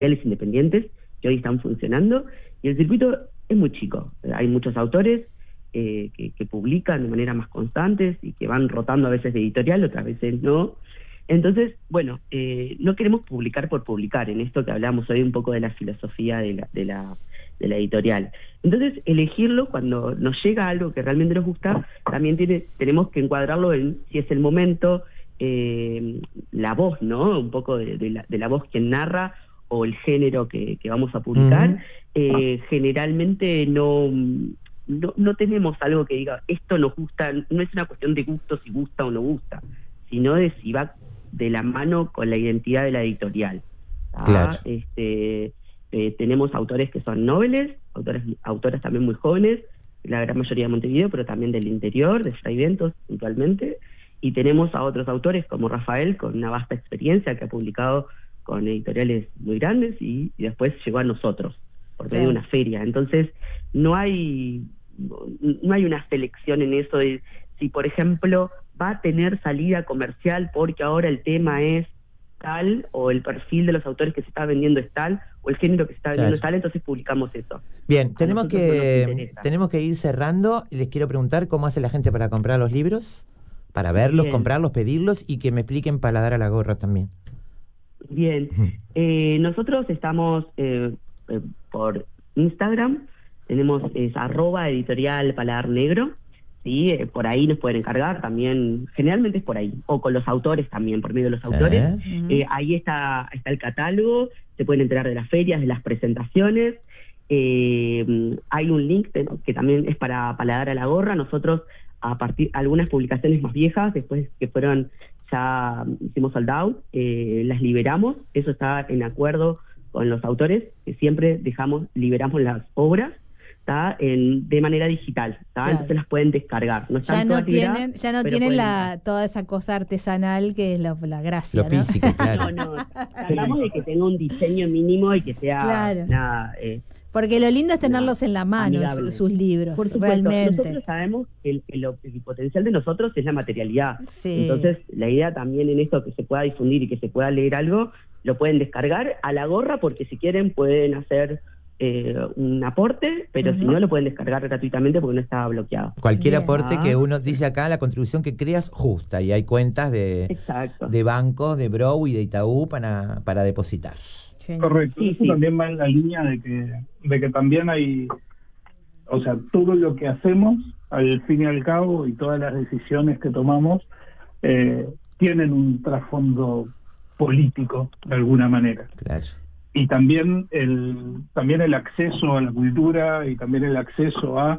independientes que hoy están funcionando, y el circuito es muy chico. Hay muchos autores que publican de manera más constantes y que van rotando a veces de editorial, otras veces no. Entonces, bueno, no queremos publicar por publicar, en esto que hablamos hoy un poco de la filosofía de la editorial. Entonces, elegirlo cuando nos llega algo que realmente nos gusta, también tenemos que encuadrarlo en si es el momento, la voz, ¿no? Un poco de la voz quien narra, o el género que vamos a publicar. Generalmente no tenemos algo que diga, esto nos gusta, no es una cuestión de gusto, si gusta o no gusta, sino de si va de la mano con la identidad de la editorial. Claro. Tenemos autores que son nobles, autoras también muy jóvenes, la gran mayoría de Montevideo, pero también del interior, de Fray Bentos puntualmente, y tenemos a otros autores como Rafael, con una vasta experiencia, que ha publicado con editoriales muy grandes y después llegó a nosotros por medio de una feria. Entonces no hay una selección en eso de si, por ejemplo, va a tener salida comercial porque ahora el tema es tal, o el perfil de los autores que se está vendiendo es tal, o el género que se está vendiendo es tal, entonces publicamos eso. Bien, tenemos que ir cerrando, y les quiero preguntar cómo hace la gente para comprar los libros, para verlos, comprarlos, pedirlos, y que me expliquen Paladar a la Gorra también. Bien, nosotros estamos por Instagram, tenemos @editorial Paladar Negro, ¿sí? Por ahí nos pueden encargar también, generalmente es por ahí, o con los autores también, por medio de los autores. Ahí está el catálogo, se pueden enterar de las ferias, de las presentaciones. Hay un link que también es para Paladar a la Gorra. Nosotros, algunas publicaciones más viejas, después que fueron, ya hicimos sold out, las liberamos. Eso está en acuerdo con los autores, que siempre liberamos las obras, ¿tá? De manera digital, ¿tá? Claro. Entonces las pueden descargar. Ya no tienen toda esa cosa artesanal que es la gracia, lo físico, ¿no? claro. No, tratamos de que tenga un diseño mínimo y que sea nada... porque lo lindo es tenerlos en la mano, sus libros. Por supuesto, realmente. Nosotros sabemos que el potencial de nosotros es la materialidad. Sí. Entonces, la idea también en esto, que se pueda difundir y que se pueda leer algo, lo pueden descargar a la gorra, porque si quieren pueden hacer un aporte, pero si no, lo pueden descargar gratuitamente porque no está bloqueado. Cualquier aporte que uno dice acá, la contribución que creas justa, y hay cuentas de bancos, de Brow y de Itaú para depositar. Correcto, eso también va en la línea de que también hay, o sea, todo lo que hacemos, al fin y al cabo, y todas las decisiones que tomamos, tienen un trasfondo político, de alguna manera. Claro. Y también el acceso a la cultura, y también el acceso a...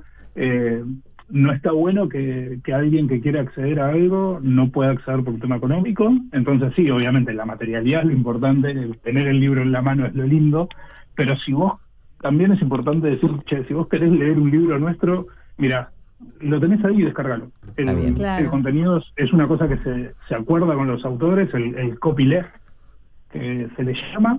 no está bueno que alguien que quiere acceder a algo no pueda acceder por un tema económico. Entonces sí, obviamente la materialidad es lo importante, el tener el libro en la mano es lo lindo, pero si vos, también es importante decir, si vos querés leer un libro nuestro, mira, lo tenés ahí y descargalo. El contenido es una cosa que se acuerda con los autores, el copyleft, que se le llama.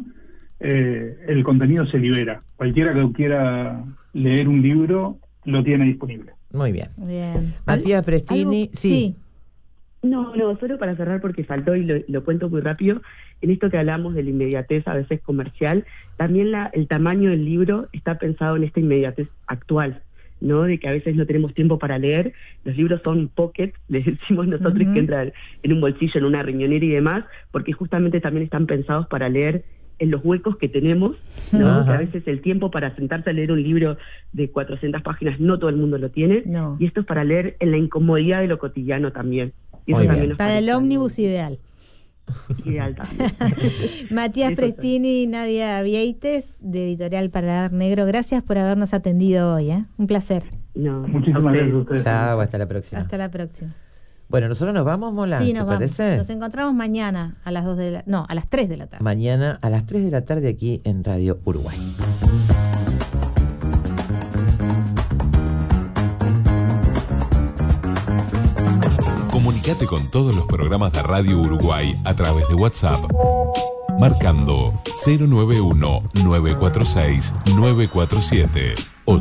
El contenido se libera. Cualquiera que quiera leer un libro lo tiene disponible. Muy bien. Matías Prestini, sí. No, solo para cerrar, porque faltó y lo cuento muy rápido. En esto que hablamos de la inmediatez, a veces comercial, también el tamaño del libro está pensado en esta inmediatez actual, ¿no? De que a veces no tenemos tiempo para leer. Los libros son pocket, les decimos nosotros, que entran en un bolsillo, en una riñonera y demás, porque justamente también están pensados para leer en los huecos que tenemos, ¿no? Que a veces el tiempo para sentarse a leer un libro de 400 páginas no todo el mundo lo tiene, y esto es para leer en la incomodidad de lo cotidiano también. Y eso también para el ómnibus ideal. Ideal también. Matías Prestini y Nadia Vieites, de Editorial Paladar Negro, gracias por habernos atendido hoy, Un placer. Muchísimas gracias a ustedes. Chao, hasta la próxima. Hasta la próxima. Bueno, nosotros nos vamos, Mola, sí, ¿te parece? Nos encontramos mañana a las 3 de la tarde. Mañana a las 3 de la tarde aquí en Radio Uruguay. Comunicate con todos los programas de Radio Uruguay a través de WhatsApp, marcando 091-946-947 o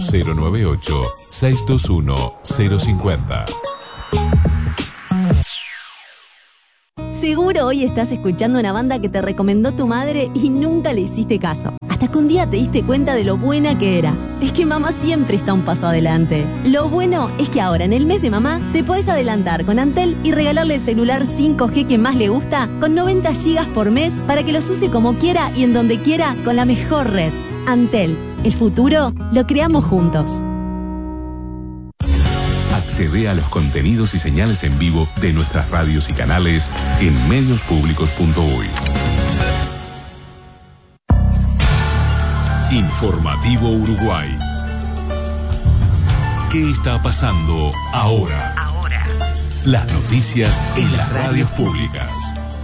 098-621-050. Seguro hoy estás escuchando una banda que te recomendó tu madre y nunca le hiciste caso. Hasta que un día te diste cuenta de lo buena que era. Es que mamá siempre está un paso adelante. Lo bueno es que ahora en el mes de mamá te podés adelantar con Antel y regalarle el celular 5G que más le gusta con 90 GB por mes para que los use como quiera y en donde quiera con la mejor red. Antel, el futuro lo creamos juntos. Accede a los contenidos y señales en vivo de nuestras radios y canales en mediospublicos.uy. Informativo Uruguay. ¿Qué está pasando ahora? Las noticias en las radios públicas.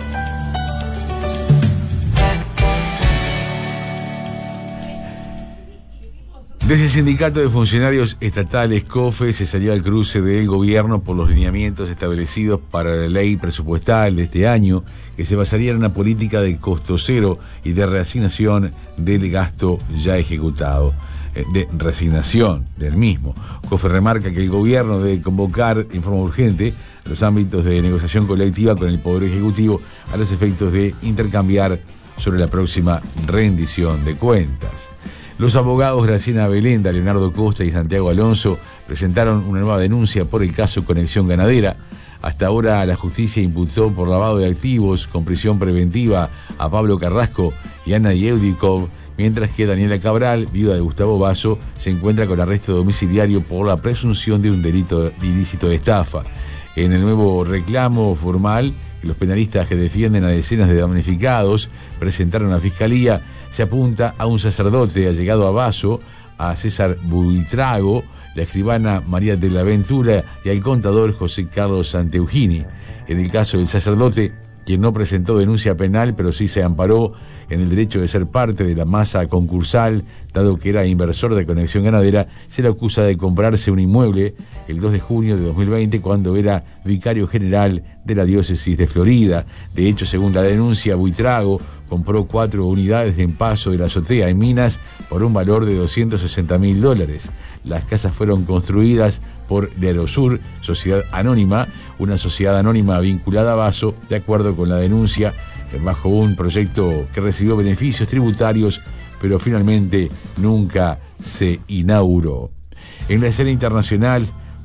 Desde el Sindicato de Funcionarios Estatales, COFE, se salió al cruce del gobierno por los lineamientos establecidos para la ley presupuestal de este año, que se basaría en una política de costo cero y de reasignación del gasto ya ejecutado, de reasignación del mismo. COFE remarca que el gobierno debe convocar en forma urgente a los ámbitos de negociación colectiva con el Poder Ejecutivo a los efectos de intercambiar sobre la próxima rendición de cuentas. Los abogados Graciela Belenda, Leonardo Costa y Santiago Alonso presentaron una nueva denuncia por el caso Conexión Ganadera. Hasta ahora la justicia imputó por lavado de activos con prisión preventiva a Pablo Carrasco y Ana Yeudikov, mientras que Daniela Cabral, viuda de Gustavo Basso, se encuentra con arresto domiciliario por la presunción de un delito ilícito de estafa. En el nuevo reclamo formal, los penalistas que defienden a decenas de damnificados presentaron a la Fiscalía, se apunta a un sacerdote allegado a Basso, a César Buitrago, la escribana María de la Ventura y al contador José Carlos Santeugini. En el caso del sacerdote, quien no presentó denuncia penal, pero sí se amparó en el derecho de ser parte de la masa concursal, dado que era inversor de Conexión Ganadera, se le acusa de comprarse un inmueble el 2 de junio de 2020 cuando era vicario general de la diócesis de Florida. De hecho, según la denuncia, Buitrago compró 4 unidades de Paso de la Azotea en Minas por un valor de $260.000. Las casas fueron construidas por Lerosur, sociedad anónima, una sociedad anónima vinculada a Basso, de acuerdo con la denuncia, bajo un proyecto que recibió beneficios tributarios, pero finalmente nunca se inauguró. En la escena internacional,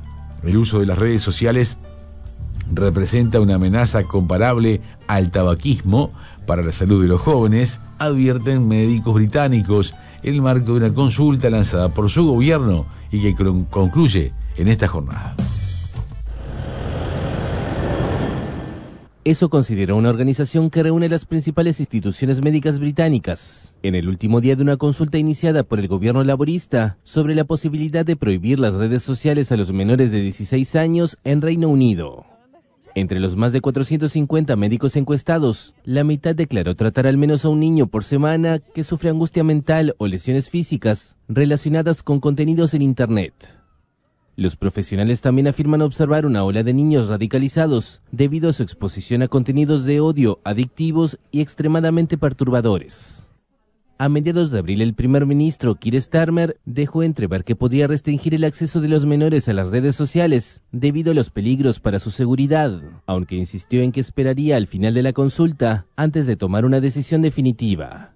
el uso de las redes sociales representa una amenaza comparable al tabaquismo para la salud de los jóvenes, advierten médicos británicos en el marco de una consulta lanzada por su gobierno y que concluye en esta jornada. Eso consideró una organización que reúne las principales instituciones médicas británicas en el último día de una consulta iniciada por el gobierno laborista sobre la posibilidad de prohibir las redes sociales a los menores de 16 años en Reino Unido. Entre los más de 450 médicos encuestados, la mitad declaró tratar al menos a un niño por semana que sufre angustia mental o lesiones físicas relacionadas con contenidos en Internet. Los profesionales también afirman observar una ola de niños radicalizados debido a su exposición a contenidos de odio, adictivos y extremadamente perturbadores. A mediados de abril, el primer ministro Keir Starmer dejó entrever que podría restringir el acceso de los menores a las redes sociales debido a los peligros para su seguridad, aunque insistió en que esperaría al final de la consulta antes de tomar una decisión definitiva.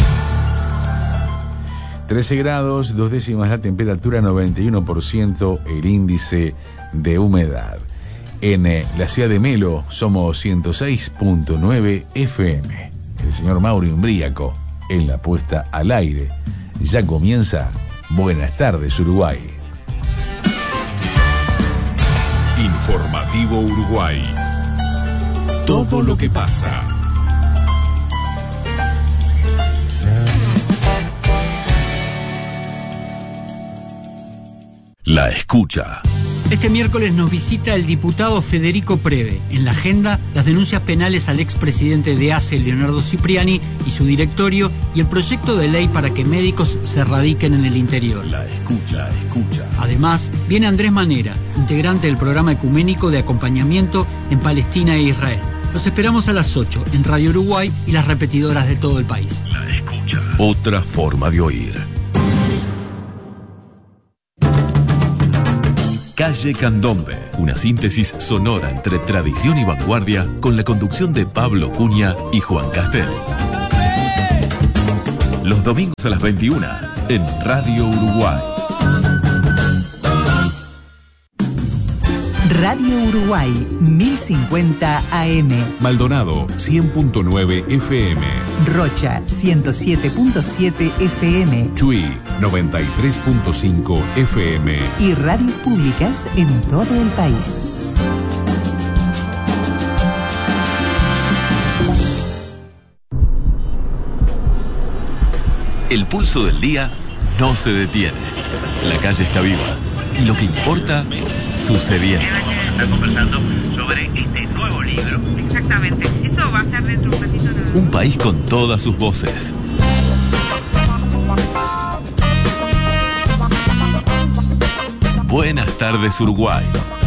13 grados, 2 décimas la temperatura, 91% el índice de humedad. En la ciudad de Melo somos 106.9 FM. El señor Mauro Imbríaco en la puesta al aire. Ya comienza Buenas tardes, Uruguay. Informativo Uruguay. Todo lo que pasa. La escucha. Este miércoles nos visita el diputado Federico Preve. En la agenda, las denuncias penales al expresidente de ACE, Leonardo Cipriani, y su directorio, y el proyecto de ley para que médicos se radiquen en el interior. La escucha. Además, viene Andrés Manera, integrante del programa ecuménico de acompañamiento en Palestina e Israel. Los esperamos a las 8 en Radio Uruguay y las repetidoras de todo el país. La escucha. Otra forma de oír. Calle Candombe, una síntesis sonora entre tradición y vanguardia con la conducción de Pablo Cunha y Juan Castel. Los domingos a las 21 en Radio Uruguay. Radio Uruguay 1050 AM. Maldonado 100.9 FM. Rocha 107.7 FM. Chuy 93.5 FM. Y radios públicas en todo el país. El pulso del día no se detiene. La calle está viva. Y lo que importa, sucediendo. Está conversando sobre este nuevo libro. Exactamente. Eso va a ser dentro de un ratito. Un país con todas sus voces. Buenas tardes, Uruguay.